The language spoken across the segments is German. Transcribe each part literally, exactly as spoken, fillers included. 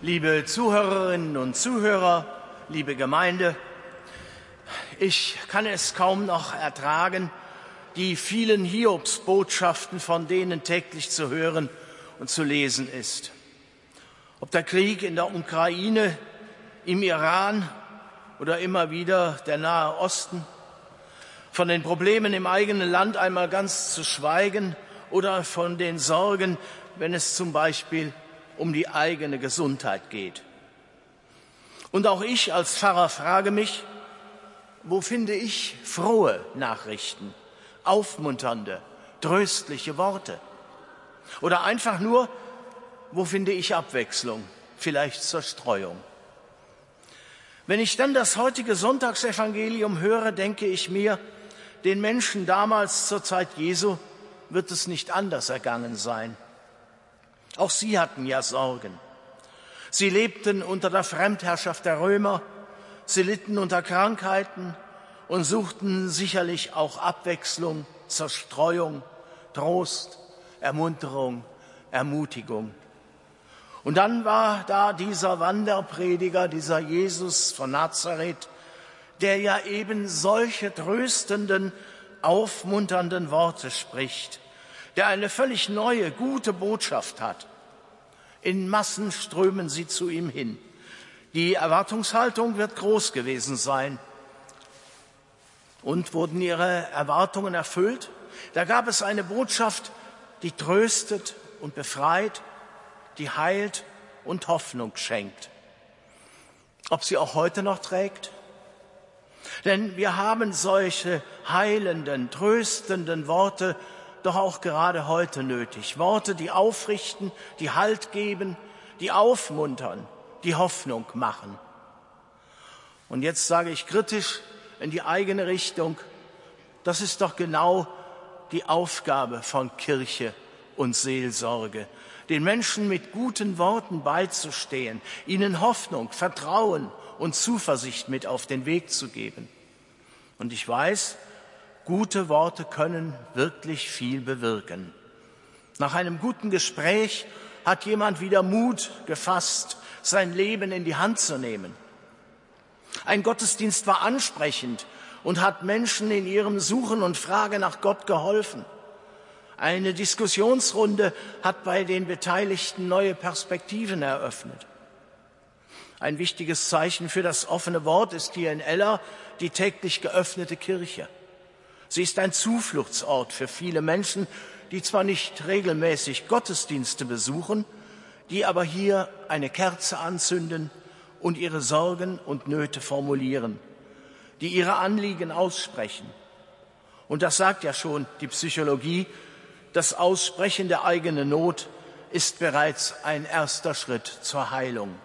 Liebe Zuhörerinnen und Zuhörer, liebe Gemeinde, ich kann es kaum noch ertragen, die vielen Hiobsbotschaften, von denen täglich zu hören und zu lesen ist. Ob der Krieg in der Ukraine, im Iran oder immer wieder der Nahe Osten, von den Problemen im eigenen Land einmal ganz zu schweigen oder von den Sorgen, wenn es zum Beispiel um die eigene Gesundheit geht. Und auch ich als Pfarrer frage mich, wo finde ich frohe Nachrichten, aufmunternde, tröstliche Worte? Oder einfach nur, wo finde ich Abwechslung, vielleicht Zerstreuung? Wenn ich dann das heutige Sonntagsevangelium höre, denke ich mir, den Menschen damals zur Zeit Jesu wird es nicht anders ergangen sein. Auch sie hatten ja Sorgen. Sie lebten unter der Fremdherrschaft der Römer, sie litten unter Krankheiten und suchten sicherlich auch Abwechslung, Zerstreuung, Trost, Ermunterung, Ermutigung. Und dann war da dieser Wanderprediger, dieser Jesus von Nazareth, der ja eben solche tröstenden, aufmunternden Worte spricht, der eine völlig neue, gute Botschaft hat. In Massen strömen sie zu ihm hin. Die Erwartungshaltung wird groß gewesen sein. Und wurden ihre Erwartungen erfüllt? Da gab es eine Botschaft, die tröstet und befreit, die heilt und Hoffnung schenkt. Ob sie auch heute noch trägt? Denn wir haben solche heilenden, tröstenden Worte doch auch gerade heute nötig. Worte, die aufrichten, die Halt geben, die aufmuntern, die Hoffnung machen. Und jetzt sage ich kritisch in die eigene Richtung, das ist doch genau die Aufgabe von Kirche und Seelsorge, den Menschen mit guten Worten beizustehen, ihnen Hoffnung, Vertrauen und Zuversicht mit auf den Weg zu geben. Und ich weiß, gute Worte können wirklich viel bewirken. Nach einem guten Gespräch hat jemand wieder Mut gefasst, sein Leben in die Hand zu nehmen. Ein Gottesdienst war ansprechend und hat Menschen in ihrem Suchen und Frage nach Gott geholfen. Eine Diskussionsrunde hat bei den Beteiligten neue Perspektiven eröffnet. Ein wichtiges Zeichen für das offene Wort ist hier in Eller die täglich geöffnete Kirche. Sie ist ein Zufluchtsort für viele Menschen, die zwar nicht regelmäßig Gottesdienste besuchen, die aber hier eine Kerze anzünden und ihre Sorgen und Nöte formulieren, die ihre Anliegen aussprechen. Und das sagt ja schon die Psychologie, das Aussprechen der eigenen Not ist bereits ein erster Schritt zur Heilung.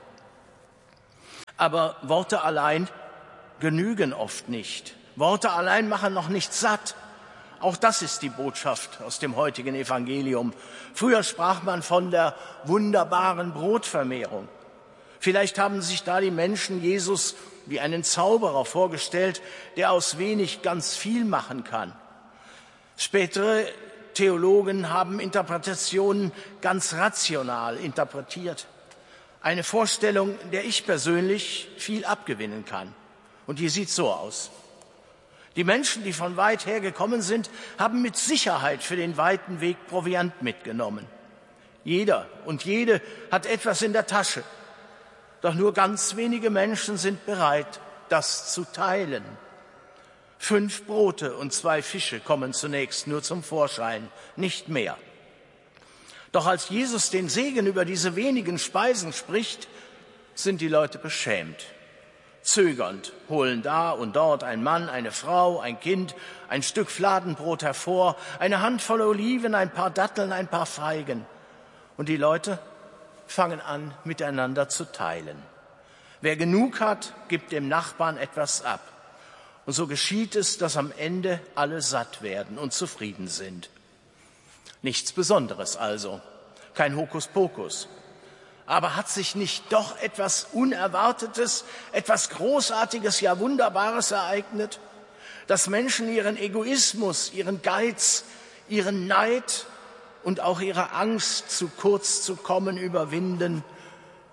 Aber Worte allein genügen oft nicht. Worte allein machen noch nicht satt. Auch das ist die Botschaft aus dem heutigen Evangelium. Früher sprach man von der wunderbaren Brotvermehrung. Vielleicht haben sich da die Menschen Jesus wie einen Zauberer vorgestellt, der aus wenig ganz viel machen kann. Spätere Theologen haben Interpretationen ganz rational interpretiert. Eine Vorstellung, der ich persönlich viel abgewinnen kann. Und die sieht so aus. Die Menschen, die von weit her gekommen sind, haben mit Sicherheit für den weiten Weg Proviant mitgenommen. Jeder und jede hat etwas in der Tasche. Doch nur ganz wenige Menschen sind bereit, das zu teilen. Fünf Brote und zwei Fische kommen zunächst nur zum Vorschein, nicht mehr. Doch als Jesus den Segen über diese wenigen Speisen spricht, sind die Leute beschämt. Zögernd holen da und dort ein Mann, eine Frau, ein Kind, ein Stück Fladenbrot hervor, eine Handvoll Oliven, ein paar Datteln, ein paar Feigen. Und die Leute fangen an, miteinander zu teilen. Wer genug hat, gibt dem Nachbarn etwas ab. Und so geschieht es, dass am Ende alle satt werden und zufrieden sind. Nichts Besonderes also, kein Hokuspokus. Aber hat sich nicht doch etwas Unerwartetes, etwas Großartiges, ja Wunderbares ereignet, dass Menschen ihren Egoismus, ihren Geiz, ihren Neid und auch ihre Angst, zu kurz zu kommen, überwinden,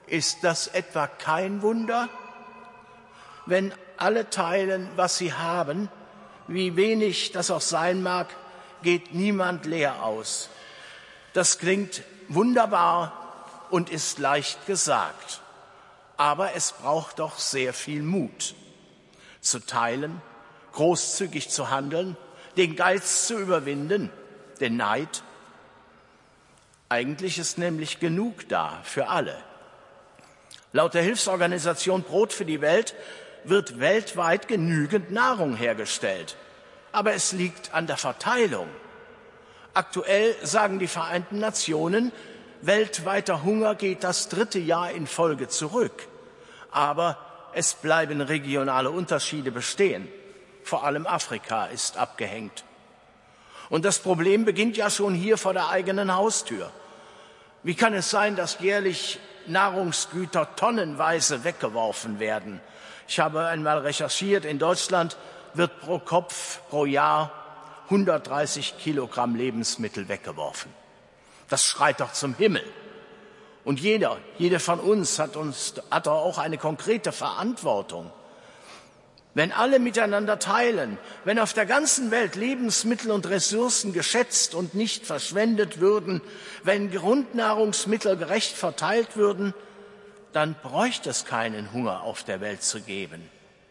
Ist das etwa kein Wunder? Wenn alle teilen, was sie haben, wie wenig das auch sein mag, geht niemand leer aus. Das klingt wunderbar und ist leicht gesagt. Aber es braucht doch sehr viel Mut. Zu teilen, großzügig zu handeln, den Geiz zu überwinden, den Neid. Eigentlich ist nämlich genug da für alle. Laut der Hilfsorganisation Brot für die Welt wird weltweit genügend Nahrung hergestellt. Aber es liegt an der Verteilung. Aktuell sagen die Vereinten Nationen, weltweiter Hunger geht das dritte Jahr in Folge zurück. Aber es bleiben regionale Unterschiede bestehen. Vor allem Afrika ist abgehängt. Und das Problem beginnt ja schon hier vor der eigenen Haustür. Wie kann es sein, dass jährlich Nahrungsgüter tonnenweise weggeworfen werden? Ich habe einmal recherchiert, in Deutschland wird pro Kopf pro Jahr hundertdreißig Kilogramm Lebensmittel weggeworfen. Das schreit doch zum Himmel. Und jeder, jede von uns hat, uns hat auch eine konkrete Verantwortung. Wenn alle miteinander teilen, wenn auf der ganzen Welt Lebensmittel und Ressourcen geschätzt und nicht verschwendet würden, wenn Grundnahrungsmittel gerecht verteilt würden, dann bräuchte es keinen Hunger auf der Welt zu geben.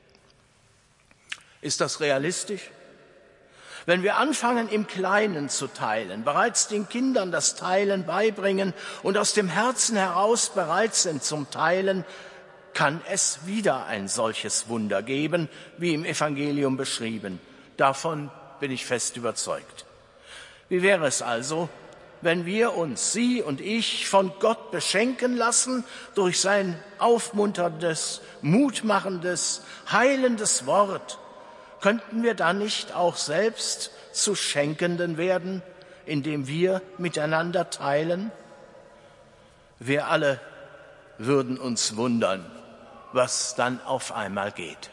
Ist das realistisch? Wenn wir anfangen, im Kleinen zu teilen, bereits den Kindern das Teilen beibringen und aus dem Herzen heraus bereit sind zum Teilen, kann es wieder ein solches Wunder geben, wie im Evangelium beschrieben. Davon bin ich fest überzeugt. Wie wäre es also, wenn wir uns, Sie und ich, von Gott beschenken lassen durch sein aufmunterndes, mutmachendes, heilendes Wort? Könnten wir dann nicht auch selbst zu Schenkenden werden, indem wir miteinander teilen? Wir alle würden uns wundern, was dann auf einmal geht.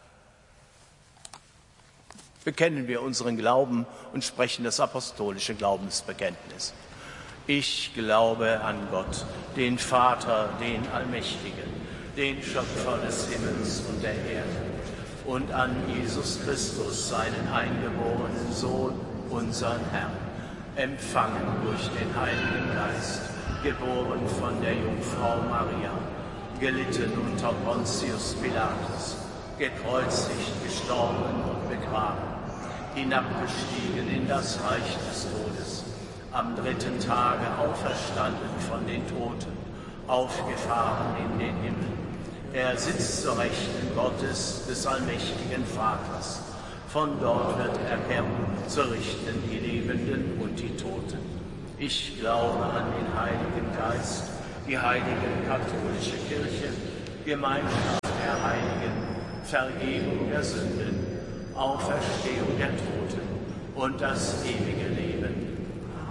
Bekennen wir unseren Glauben und sprechen das apostolische Glaubensbekenntnis. Ich glaube an Gott, den Vater, den Allmächtigen, den Schöpfer des Himmels und der Erde, und an Jesus Christus, seinen eingeborenen Sohn, unseren Herrn, empfangen durch den Heiligen Geist, geboren von der Jungfrau Maria, gelitten unter Pontius Pilatus, gekreuzigt, gestorben und begraben, hinabgestiegen in das Reich des Todes, am dritten Tage auferstanden von den Toten, aufgefahren in den Himmel. Er sitzt zur Rechten Gottes, des allmächtigen Vaters. Von dort wird er kommen, zu richten die Lebenden und die Toten. Ich glaube an den Heiligen Geist, die heilige katholische Kirche, Gemeinschaft der Heiligen, Vergebung der Sünden, Auferstehung der Toten und das ewige Leben.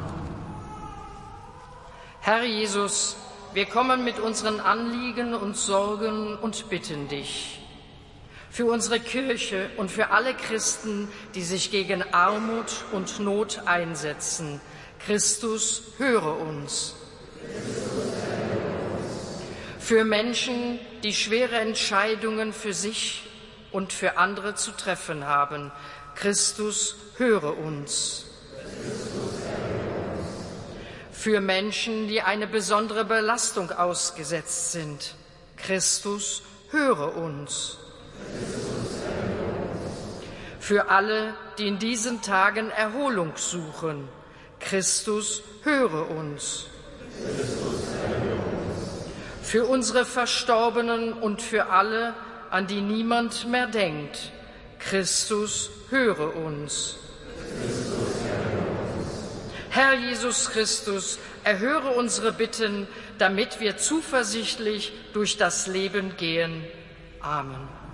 Herr Jesus, wir kommen mit unseren Anliegen und Sorgen und bitten dich für unsere Kirche und für alle Christen, die sich gegen Armut und Not einsetzen. Christus, höre uns. Für Menschen, die schwere Entscheidungen für sich und für andere zu treffen haben. Christus, höre uns. Für Menschen, die eine besondere Belastung ausgesetzt sind. Christus, höre uns. Für alle, die in diesen Tagen Erholung suchen. Christus, höre uns. Für unsere Verstorbenen und für alle, an die niemand mehr denkt. Christus, höre uns. Herr Jesus Christus, erhöre unsere Bitten, damit wir zuversichtlich durch das Leben gehen. Amen.